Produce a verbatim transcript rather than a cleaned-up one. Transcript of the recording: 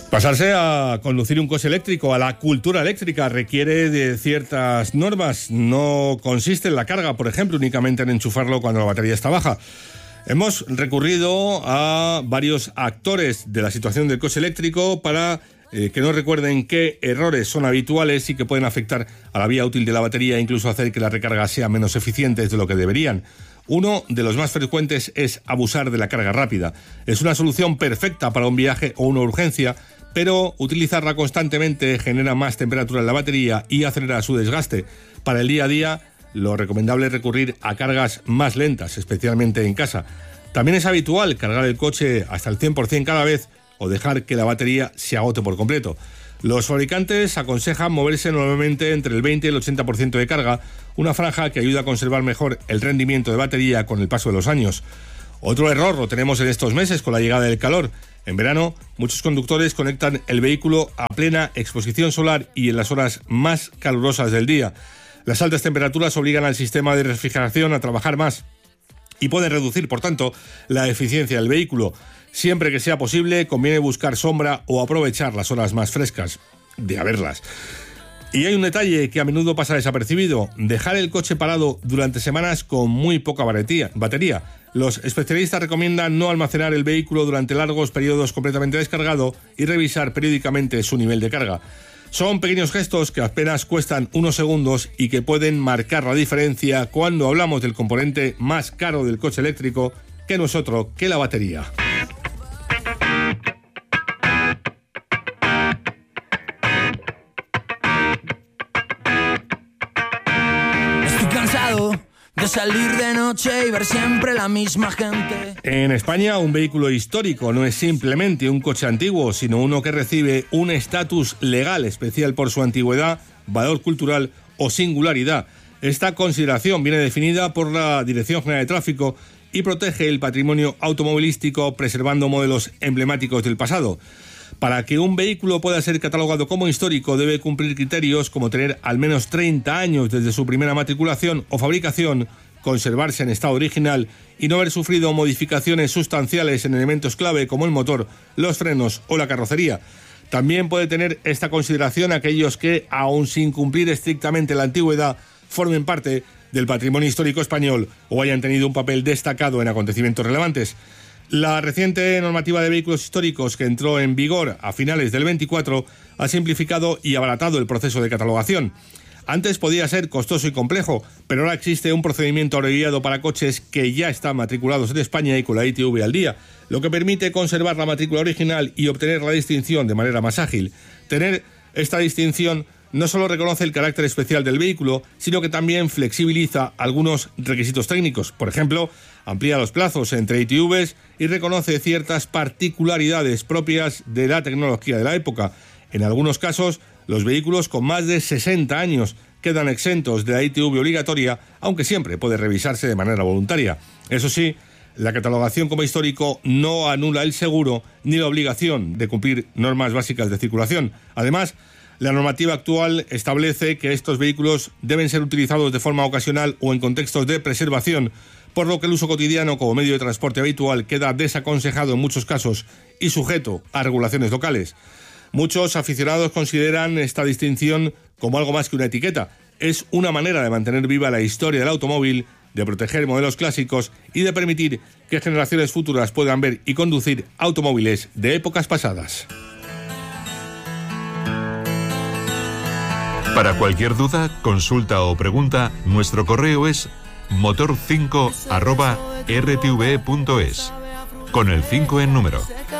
Pasarse a conducir un coche eléctrico, a la cultura eléctrica, requiere de ciertas normas. No consiste en la carga, por ejemplo, únicamente en enchufarlo cuando la batería está baja. Hemos recurrido a varios actores de la situación del coche eléctrico para eh, que nos recuerden qué errores son habituales y que pueden afectar a la vida útil de la batería e incluso hacer que las recargas sean menos eficientes de lo que deberían. Uno de los más frecuentes es abusar de la carga rápida. Es una solución perfecta para un viaje o una urgencia, pero utilizarla constantemente genera más temperatura en la batería y acelera su desgaste. Para el día a día, lo recomendable es recurrir a cargas más lentas, especialmente en casa. También es habitual cargar el coche hasta el cien por ciento cada vez o dejar que la batería se agote por completo. Los fabricantes aconsejan moverse normalmente entre el veinte y el ochenta por ciento de carga, una franja que ayuda a conservar mejor el rendimiento de batería con el paso de los años. Otro error lo tenemos en estos meses con la llegada del calor. En verano, muchos conductores conectan el vehículo a plena exposición solar y en las horas más calurosas del día. Las altas temperaturas obligan al sistema de refrigeración a trabajar más y pueden reducir, por tanto, la eficiencia del vehículo. Siempre que sea posible, conviene buscar sombra o aprovechar las horas más frescas, de haberlas. Y hay un detalle que a menudo pasa desapercibido: dejar el coche parado durante semanas con muy poca batería. Los especialistas recomiendan no almacenar el vehículo durante largos periodos completamente descargado y revisar periódicamente su nivel de carga. Son pequeños gestos que apenas cuestan unos segundos y que pueden marcar la diferencia cuando hablamos del componente más caro del coche eléctrico, que no es otro que la batería. De salir de noche y ver siempre la misma gente. En España, un vehículo histórico no es simplemente un coche antiguo, sino uno que recibe un estatus legal especial por su antigüedad, valor cultural o singularidad. Esta consideración viene definida por la Dirección General de Tráfico y protege el patrimonio automovilístico preservando modelos emblemáticos del pasado. Para que un vehículo pueda ser catalogado como histórico debe cumplir criterios como tener al menos treinta años desde su primera matriculación o fabricación, conservarse en estado original y no haber sufrido modificaciones sustanciales en elementos clave como el motor, los frenos o la carrocería. También puede tener esta consideración aquellos que, aun sin cumplir estrictamente la antigüedad, formen parte del patrimonio histórico español o hayan tenido un papel destacado en acontecimientos relevantes. La reciente normativa de vehículos históricos, que entró en vigor a finales del veinticuatro, ha simplificado y abaratado el proceso de catalogación. Antes podía ser costoso y complejo, pero ahora existe un procedimiento abreviado para coches que ya están matriculados en España y con la I T V al día, lo que permite conservar la matrícula original y obtener la distinción de manera más ágil. Tener esta distinción no solo reconoce el carácter especial del vehículo, sino que también flexibiliza algunos requisitos técnicos. Por ejemplo, amplía los plazos entre I T Vs y reconoce ciertas particularidades propias de la tecnología de la época. En algunos casos, los vehículos con más de sesenta años quedan exentos de la I T V obligatoria, aunque siempre puede revisarse de manera voluntaria. Eso sí, la catalogación como histórico no anula el seguro ni la obligación de cumplir normas básicas de circulación. Además, la normativa actual establece que estos vehículos deben ser utilizados de forma ocasional o en contextos de preservación, por lo que el uso cotidiano como medio de transporte habitual queda desaconsejado en muchos casos y sujeto a regulaciones locales. Muchos aficionados consideran esta distinción como algo más que una etiqueta. Es una manera de mantener viva la historia del automóvil, de proteger modelos clásicos y de permitir que generaciones futuras puedan ver y conducir automóviles de épocas pasadas. Para cualquier duda, consulta o pregunta, nuestro correo es motor cinco arroba r t v e punto es, con el cinco en número.